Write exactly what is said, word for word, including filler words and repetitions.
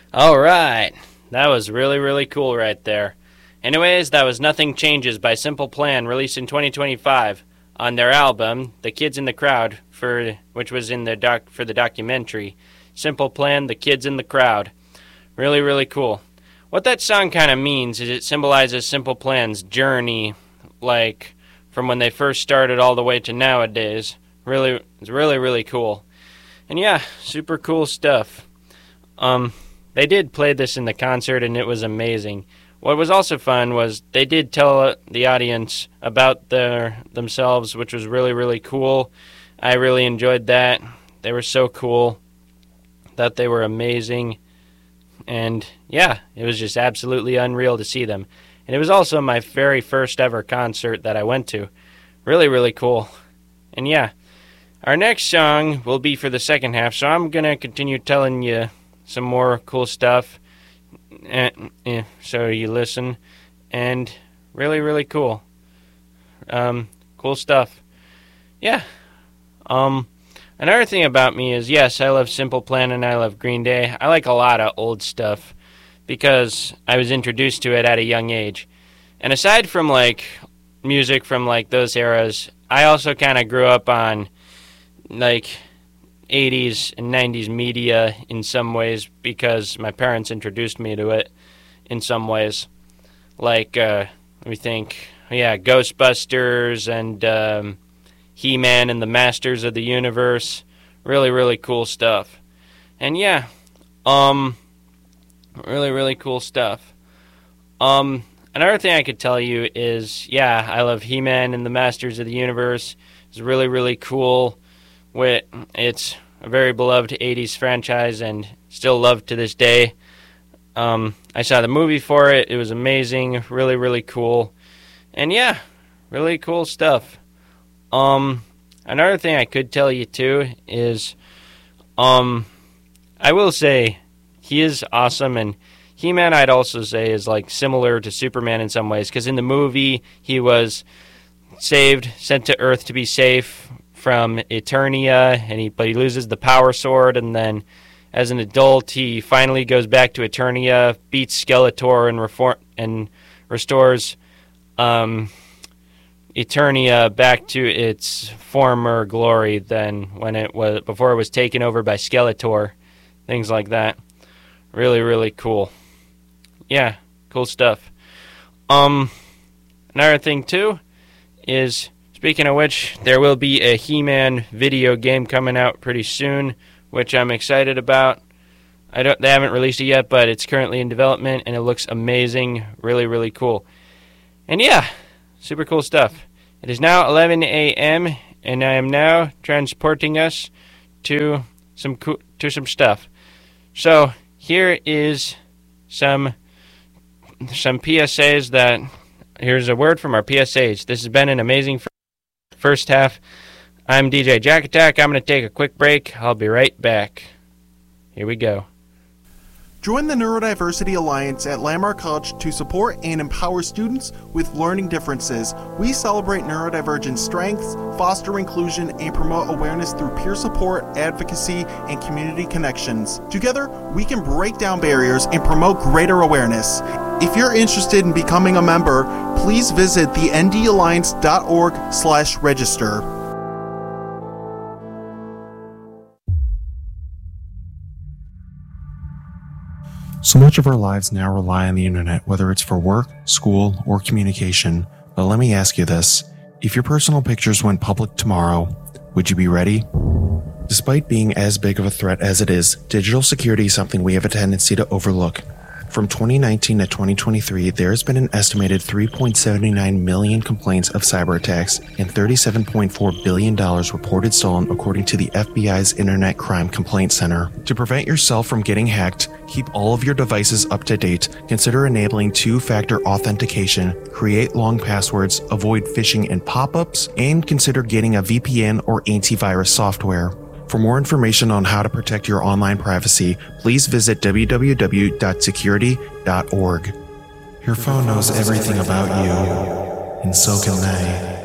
All right. That was really, really cool right there. Anyways, that was Nothing Changes by Simple Plan, released in twenty twenty-five on their album, The Kids in the Crowd, for which was in the doc for the documentary. Simple Plan, The Kids in the Crowd. Really, really cool. What that song kind of means is it symbolizes Simple Plan's journey, like from when they first started all the way to nowadays. Really, it's really, really cool. And yeah, super cool stuff. Um, they did play this in the concert, and it was amazing. What was also fun was they did tell the audience about their themselves, which was really, really cool. I really enjoyed that. They were so cool. Thought they were amazing. And yeah, it was just absolutely unreal to see them. And it was also my very first ever concert that I went to. Really, really cool. And yeah, our next song will be for the second half, so I'm going to continue telling you some more cool stuff. And, yeah, so you listen. And really, really cool. Um, cool stuff. Yeah. Um... Another thing about me is, yes, I love Simple Plan and I love Green Day. I like a lot of old stuff because I was introduced to it at a young age. And aside from, like, music from, like, those eras, I also kind of grew up on, like, eighties and nineties media in some ways because my parents introduced me to it in some ways. Like, uh, let me think, yeah, Ghostbusters and, um... He-Man and the Masters of the Universe. Really, really cool stuff. And yeah, um, really, really cool stuff. Um, another thing I could tell you is, yeah, I love He-Man and the Masters of the Universe. It's really, really cool. It's a very beloved eighties franchise and still loved to this day. Um, I saw the movie for it. It was amazing. Really, really cool. And yeah, really cool stuff. Um, another thing I could tell you, too, is, um, I will say he is awesome, and He-Man, I'd also say, is, like, similar to Superman in some ways, because in the movie, he was saved, sent to Earth to be safe from Eternia, and he, but he loses the Power Sword, and then, as an adult, he finally goes back to Eternia, beats Skeletor, and, reform, and restores, um... Eternia back to its former glory than when it was before it was taken over by Skeletor, things like that. Really, really cool. Yeah, cool stuff. Um, another thing too is, speaking of which, there will be a He-Man video game coming out pretty soon, which I'm excited about. I don't, they haven't released it yet, but it's currently in development and it looks amazing. Really, really cool. And yeah. Super cool stuff. It is now eleven a.m. and I am now transporting us to some co- to some stuff. So here is some some P S As that. Here's a word from our P S As. This has been an amazing first half. I'm D J Jack Attack. I'm going to take a quick break. I'll be right back. Here we go. Join the Neurodiversity Alliance at Landmark College to support and empower students with learning differences. We celebrate neurodivergent strengths, foster inclusion, and promote awareness through peer support, advocacy, and community connections. Together, we can break down barriers and promote greater awareness. If you're interested in becoming a member, please visit the n d alliance dot org slash register. So much of our lives now rely on the internet, whether it's for work, school, or communication. But let me ask you this. If your personal pictures went public tomorrow, would you be ready? Despite being as big of a threat as it is, digital security is something we have a tendency to overlook. From twenty nineteen to twenty twenty-three, there has been an estimated three point seven nine million complaints of cyber attacks and thirty-seven point four billion dollars reported stolen, according to the F B I's Internet Crime Complaint Center. To prevent yourself from getting hacked, keep all of your devices up to date, consider enabling two-factor authentication, create long passwords, avoid phishing and pop-ups, and consider getting a V P N or antivirus software. For more information on how to protect your online privacy, please visit w w w dot security dot org. Your phone knows everything about you, and so can they.